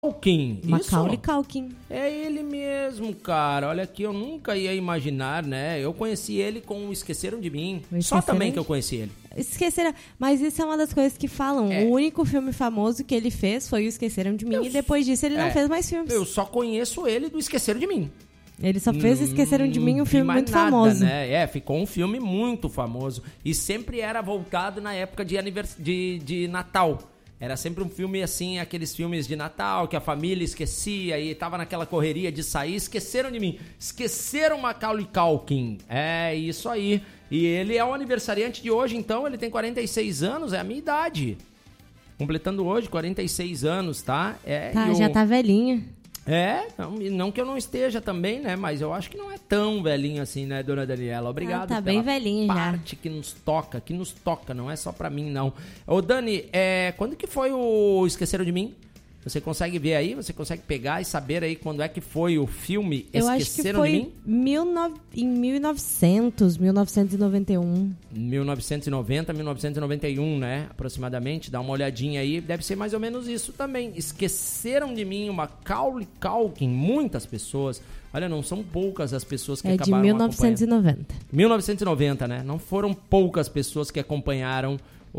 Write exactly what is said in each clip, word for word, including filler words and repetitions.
Culkin, Macaulay Culkin. É ele mesmo, cara. Olha aqui, eu nunca ia imaginar, né? Eu conheci ele com o Esqueceram de Mim. Só também que eu conheci ele. Esqueceram, mas isso é uma das coisas que falam. É. O único filme famoso que ele fez foi o Esqueceram de Mim eu, e depois disso ele é, não fez mais filmes. Eu só conheço ele do Esqueceram de Mim. Ele só fez Esqueceram de Mim, um filme muito nada, famoso. Né? É, ficou um filme muito famoso. E sempre era voltado na época de, anivers... de, de Natal. Era sempre um filme assim, aqueles filmes de Natal, que a família esquecia e tava naquela correria de sair. Esqueceram de mim. Esqueceram Macaulay Culkin. É, isso aí. E ele é o aniversariante de hoje, então ele tem quarenta e seis anos, é a minha idade. Completando hoje, quarenta e seis anos, tá? É, tá, eu... já tá velhinha. É, não, não que eu não esteja também, né? Mas eu acho que não é tão velhinho assim, né, dona Daniela? Obrigado. Ah, tá bem velhinho já. Parte que nos toca, que nos toca, não é só pra mim, não. Ô, Dani, é, quando que foi o Esqueceram de Mim? Você consegue ver aí? Você consegue pegar e saber aí quando é que foi o filme Esqueceram de Mim? Eu acho que foi mil e nove... em mil e novecentos, mil novecentos e noventa e um. mil novecentos e noventa, mil novecentos e noventa e um, né? Aproximadamente. Dá uma olhadinha aí. Deve ser mais ou menos isso também. Esqueceram de Mim, uma Macaulay Culkin. Muitas pessoas. Olha, não são poucas as pessoas que é acabaram de mil novecentos e noventa. mil novecentos e noventa, né? Não foram poucas pessoas que acompanharam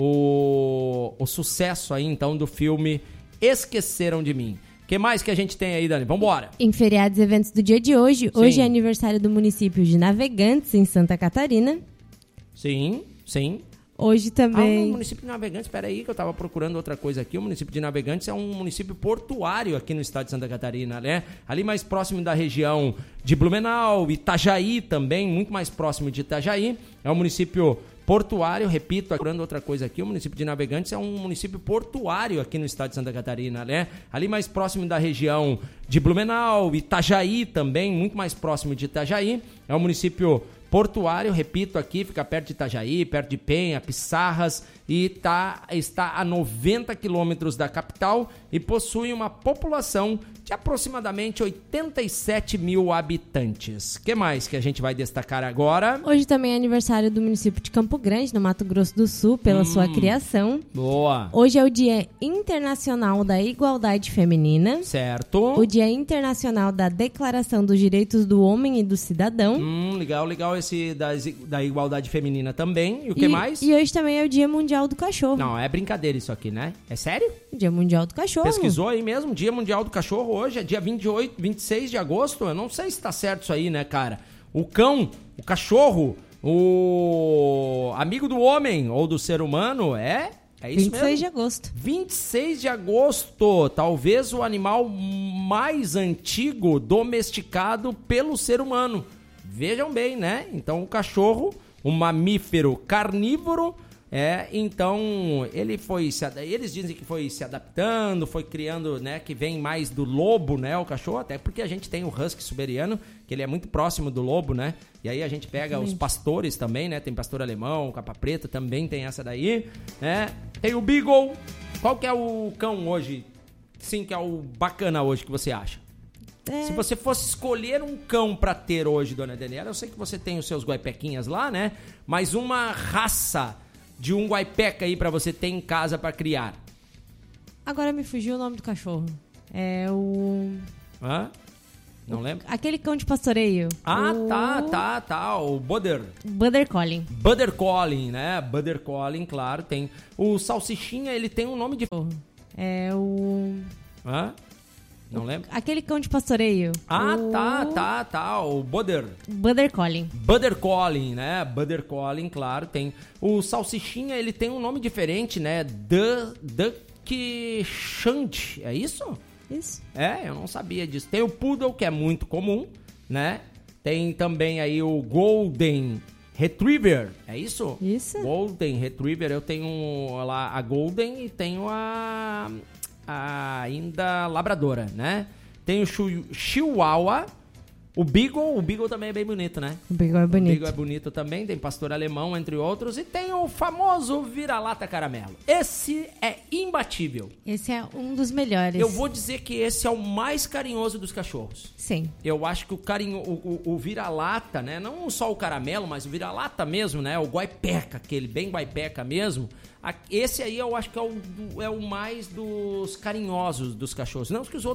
o, o sucesso aí, então, do filme Esqueceram de Mim. O que mais que a gente tem aí, Dani? Vambora! Em feriados e eventos do dia de hoje, sim. Hoje é aniversário do município de Navegantes, em Santa Catarina. Sim, sim. Hoje também... Ah, o município de Navegantes, espera aí que eu tava procurando outra coisa aqui. O município de Navegantes é um município portuário aqui no estado de Santa Catarina, né? Ali mais próximo da região de Blumenau, Itajaí também, muito mais próximo de Itajaí. É um município portuário, repito, procurando outra coisa aqui, o município de Navegantes é um município portuário aqui no estado de Santa Catarina, né? Ali mais próximo da região de Blumenau, Itajaí também, muito mais próximo de Itajaí. É um município portuário, repito aqui, fica perto de Itajaí, perto de Penha, Pissarras e tá, está a noventa quilômetros da capital e possui uma população de aproximadamente oitenta e sete mil habitantes. O que mais que a gente vai destacar agora? Hoje também é aniversário do município de Campo Grande, no Mato Grosso do Sul, pela hum, sua criação. Boa! Hoje é o Dia Internacional da Igualdade Feminina. Certo. O Dia Internacional da Declaração dos Direitos do Homem e do Cidadão. Hum, legal, legal esse da, da igualdade feminina também. E o que e, mais? E hoje também é o Dia Mundial do Cachorro. Não, é brincadeira isso aqui, né? É sério? Dia Mundial do Cachorro. Pesquisou aí mesmo? Dia Mundial do Cachorro hoje é dia vinte e oito, vinte e seis de agosto. Eu não sei se tá certo isso aí, né, cara? O cão, o cachorro, o amigo do homem ou do ser humano é... É isso vinte e seis mesmo? de agosto. vinte e seis de agosto, talvez o animal mais antigo domesticado pelo ser humano. Vejam bem, né? Então o cachorro, um mamífero carnívoro, é, então ele foi, se, eles dizem que foi se adaptando, foi criando, né, que vem mais do lobo, né, o cachorro, até porque a gente tem o husky siberiano, que ele é muito próximo do lobo, né, e aí a gente pega Exatamente. Os pastores também, né, tem pastor alemão, capa preta também tem essa daí, né, tem o beagle. Qual que é o cão hoje, sim, que é o bacana hoje que você acha? É. Se você fosse escolher um cão pra ter hoje, dona Daniela, eu sei que você tem os seus guaipequinhas lá, né, mas uma raça de um guaipeca aí pra você ter em casa pra criar. Agora me fugiu o nome do cachorro. É o... Hã? Não o... lembro? Aquele cão de pastoreio. Ah, o... tá, tá, tá. O Butter. Butter Collie. Butter Collie, né? Butter Collie, claro, tem. O Salsichinha, ele tem um nome de... É o... Hã? Não lembro? Aquele cão de pastoreio. Ah, o... tá, tá, tá. O Butter. Butter Collie. Butter Collie, né? Butter Collie, claro, tem. O Salsichinha, ele tem um nome diferente, né? Duck Shunt, é isso? Isso. É, eu não sabia disso. Tem o Poodle, que é muito comum, né? Tem também aí o Golden Retriever, é isso? Isso. Golden Retriever, eu tenho lá a Golden e tenho a... a ainda labradora, né? Tem o Chihuahua, o Beagle, o Beagle também é bem bonito, né? O Beagle é bonito. O Beagle é bonito também, tem pastor alemão, entre outros, e tem o famoso vira-lata caramelo. Esse é imbatível. Esse é um dos melhores. Eu vou dizer que esse é o mais carinhoso dos cachorros. Sim. Eu acho que o carinho, o, o, o vira-lata, né? Não só o caramelo, mas o vira-lata mesmo, né? O guaipeca, aquele bem guaipeca mesmo. Esse aí eu acho que é o, é o mais dos carinhosos dos cachorros. Não que os outros